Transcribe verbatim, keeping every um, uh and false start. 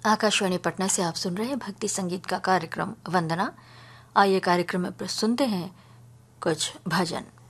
आकाशवाणी पटना से आप सुन रहे हैं भक्ति संगीत का कार्यक्रम वंदना। आइए कार्यक्रम में सुनते हैं कुछ भजन।